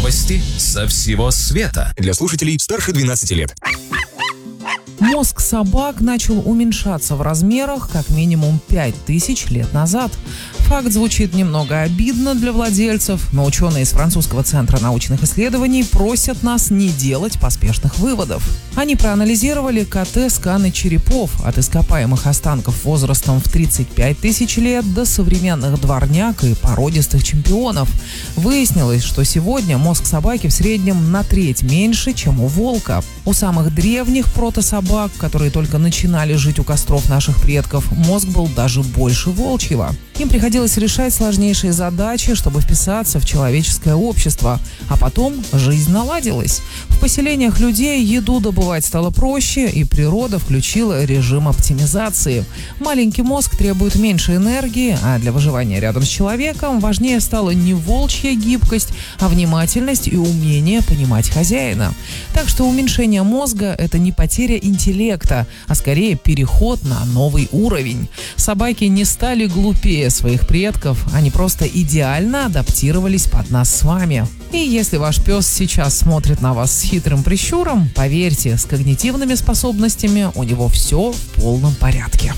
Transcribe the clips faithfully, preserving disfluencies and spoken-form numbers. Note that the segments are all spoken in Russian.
Новости со всего света. Для слушателей старше двенадцати лет. Мозг собак начал уменьшаться в размерах как минимум пять тысяч лет назад. Факт звучит немного обидно для владельцев, но ученые из Французского центра научных исследований просят нас не делать поспешных выводов. Они проанализировали ка тэ-сканы черепов от ископаемых останков возрастом в тридцать пять тысяч лет до современных дворняг и породистых чемпионов. Выяснилось, что сегодня мозг собаки в среднем на треть меньше, чем у волка. У самых древних протособак, которые только начинали жить у костров наших предков, мозг был даже больше волчьего. Им приходилось решать сложнейшие задачи, чтобы вписаться в человеческое общество. А потом жизнь наладилась. В поселениях людей еду добывать стало проще, и природа включила режим оптимизации. Маленький мозг требует меньше энергии, а для выживания рядом с человеком важнее стала не волчья гибкость, а внимательность и умение понимать хозяина. Так что уменьшение мозга – это не потеря интеллекта, а скорее переход на новый уровень. Собаки не стали глупее своих предков, они просто идеально адаптировались под нас с вами. И если ваш пес сейчас смотрит на вас с хитрым прищуром, поверьте, с когнитивными способностями у него все в полном порядке.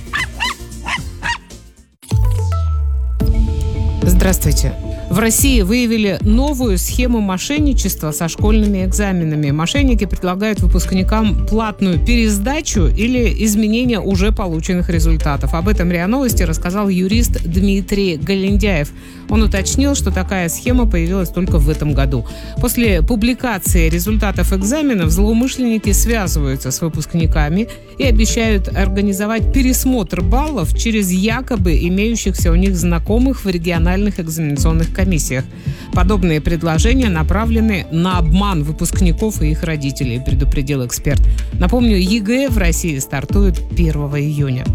Здравствуйте. В России выявили новую схему мошенничества со школьными экзаменами. Мошенники предлагают выпускникам платную пересдачу или изменение уже полученных результатов. Об этом РИА Новости рассказал юрист Дмитрий Галендяев. Он уточнил, что такая схема появилась только в этом году. После публикации результатов экзаменов злоумышленники связываются с выпускниками и обещают организовать пересмотр баллов через якобы имеющихся у них знакомых в региональных экзаменационных комиссиях. Подобные предложения направлены на обман выпускников и их родителей, предупредил эксперт. Напомню, ЕГЭ в России стартует первого июня.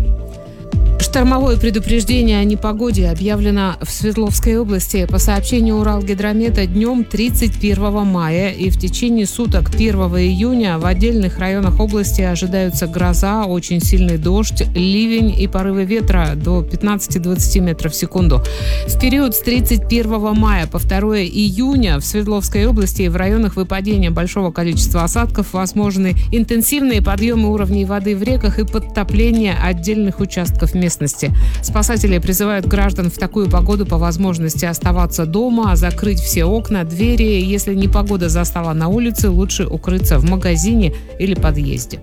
Штормовое предупреждение о непогоде объявлено в Свердловской области. По сообщению Уралгидромета, днем тридцать первого мая и в течение суток первого июня в отдельных районах области ожидаются гроза, очень сильный дождь, ливень и порывы ветра до пятнадцати-двадцати метров в секунду. В период с тридцать первого мая по второго июня в Свердловской области и в районах выпадения большого количества осадков возможны интенсивные подъемы уровней воды в реках и подтопление отдельных участков местности. Спасатели призывают граждан в такую погоду по возможности оставаться дома, закрыть все окна, двери. Если непогода застала на улице, лучше укрыться в магазине или подъезде.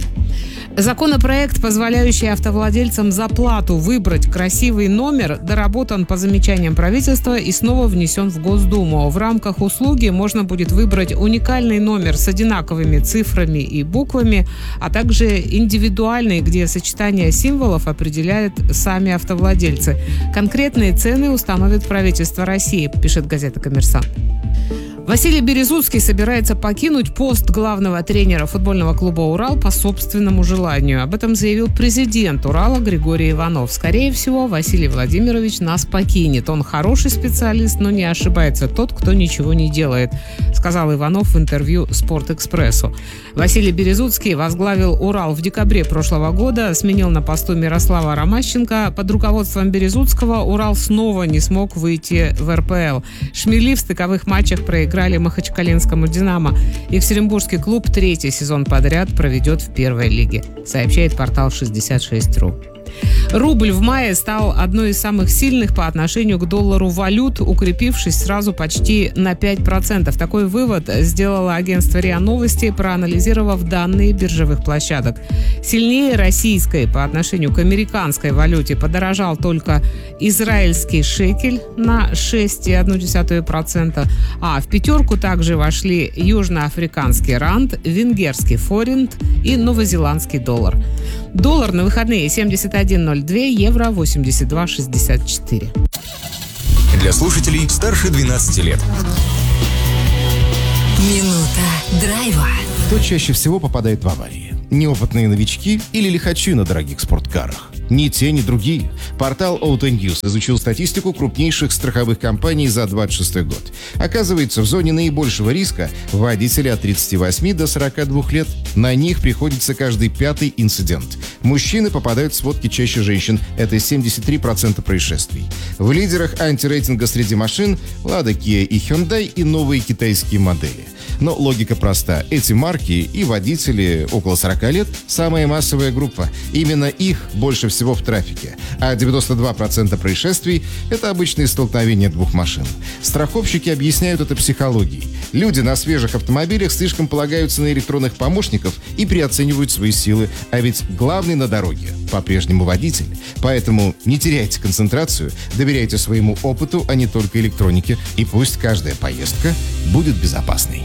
Законопроект, позволяющий автовладельцам за плату выбрать красивый номер, доработан по замечаниям правительства и снова внесен в Госдуму. В рамках услуги можно будет выбрать уникальный номер с одинаковыми цифрами и буквами, а также индивидуальный, где сочетание символов определяют сами автовладельцы. Конкретные цены установит правительство России, пишет газета «Коммерсант». Василий Березуцкий собирается покинуть пост главного тренера футбольного клуба «Урал» по собственному желанию. Об этом заявил президент «Урала» Григорий Иванов. Скорее всего, Василий Владимирович нас покинет. Он хороший специалист, но не ошибается тот, кто ничего не делает, сказал Иванов в интервью «Спортэкспрессу». Василий Березуцкий возглавил «Урал» в декабре прошлого года, сменил на посту Мирослава Ромащенко. Под руководством Березуцкого «Урал» снова не смог выйти в эр пэ эл. Шмели в стыковых матчах проиграли Махачкалинскому «Динамо». Екатеринбургский клуб третий сезон подряд проведет в первой лиге, сообщает портал шестьдесят шесть точка ру. Рубль в мае стал одной из самых сильных по отношению к доллару валют, укрепившись сразу почти на пять процентов. Такой вывод сделало агентство РИА Новости, проанализировав данные биржевых площадок. Сильнее российской по отношению к американской валюте подорожал только израильский шекель на шесть целых одна десятая процента, а в пятерку также вошли южноафриканский ранд, венгерский форинт и новозеландский доллар. Доллар на выходные семьдесят один ноль два, евро восемьдесят два шестьдесят четыре. Для слушателей старше двенадцати лет. Минута драйва. Кто чаще всего попадает в аварии? Неопытные новички или лихачи на дорогих спорткарах? Ни те, ни другие. Портал Autonews изучил статистику крупнейших страховых компаний за двадцать шестой год. Оказывается, в зоне наибольшего риска водители от тридцати восьми до сорока двух лет. На них приходится каждый пятый инцидент. Мужчины попадают в сводки чаще женщин. Это семьдесят три процента происшествий. В лидерах антирейтинга среди машин Lada, Kia и Hyundai и новые китайские модели. Но логика проста. Эти марки и водители около сорока лет – самая массовая группа. Именно их больше всего в трафике. А девяносто два процента происшествий – это обычные столкновения двух машин. Страховщики объясняют это психологией. Люди на свежих автомобилях слишком полагаются на электронных помощников и переоценивают свои силы. А ведь главный на дороге – по-прежнему водитель. Поэтому не теряйте концентрацию, доверяйте своему опыту, а не только электронике. И пусть каждая поездка будет безопасной.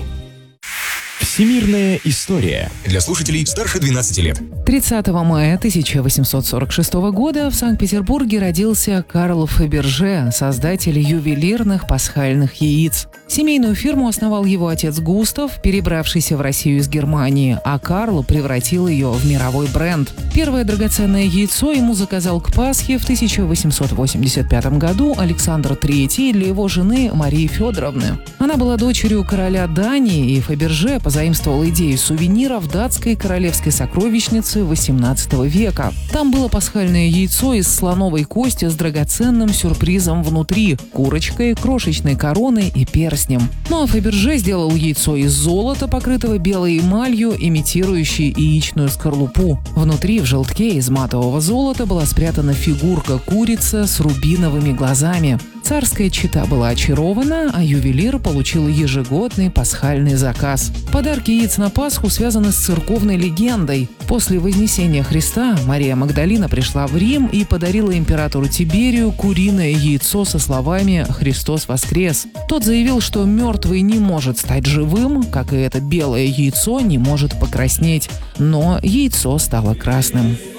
Всемирная история. Для слушателей старше двенадцати лет. тридцатого мая тысяча восемьсот сорок шестого года в Санкт-Петербурге родился Карл Фаберже, создатель ювелирных пасхальных яиц. Семейную фирму основал его отец Густав, перебравшийся в Россию из Германии, а Карл превратил ее в мировой бренд. Первое драгоценное яйцо ему заказал к Пасхе в тысяча восемьсот восемьдесят пятом году Александр третий для его жены Марии Федоровны. Она была дочерью короля Дании, и Фаберже позаимствовал идею сувенира в датской королевской сокровищнице восемнадцатого века. Там было пасхальное яйцо из слоновой кости с драгоценным сюрпризом внутри – курочкой, крошечной короной и перстнем. Ну а Фаберже сделал яйцо из золота, покрытого белой эмалью, имитирующей яичную скорлупу. Внутри в желтке из матового золота была спрятана фигурка курицы с рубиновыми глазами. Царская чета была очарована, а ювелир получил ежегодный пасхальный заказ. Подарки яиц на Пасху связаны с церковной легендой. После Вознесения Христа Мария Магдалина пришла в Рим и подарила императору Тиберию куриное яйцо со словами «Христос воскрес». Тот заявил, что мертвый не может стать живым, как и это белое яйцо не может покраснеть. Но яйцо стало красным.